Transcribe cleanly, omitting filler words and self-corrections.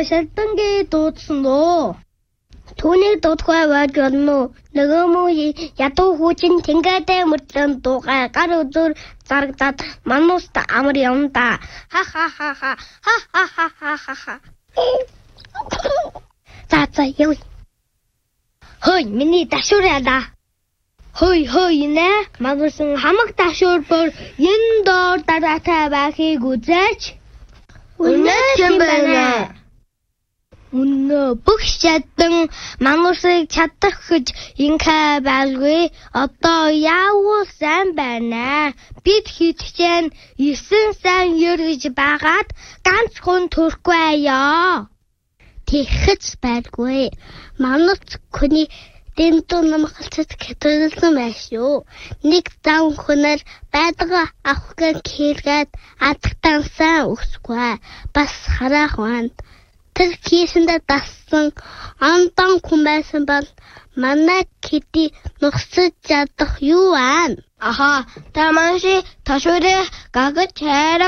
шалтангийн дуудсан уу? Түүнийг дуудахгүй байж болно уу? Нөгөө муу ядуу хүүчин тэнгэрдээ мөрдлөн дуугай гар өдөр зарагдаад манууст амар юм да. Ха ха ха ха ха ха ха ха ха. За яв. Хөөе миний дашуураа да. Хөөе нэ магсан хамаг дашуур бүр энэ доор дараатай байхыг үзээч. Үнэ юм байна. Үнэ бүх чадан манусыг чадах гэж инхэ байлгүй. Одоо яавал сайн байна. Бид хитчэн 9 сайн ерж байгаад ганц хүн төрөхгүй аяа. Тэхэц байлгүй. Манус хүний дэндүү намгалцад хэтэрсэн байшгүй. Нэг зам хүнээр байдаг авахгүйг хийлгээд адагтансан өсгүй. Бас харах ванд. Тэр хийсэндээ дассан онтон хүн байсан бол манай Кити нухсаж чадах юу аа? Аха, та манши ташуурэ гагч хайр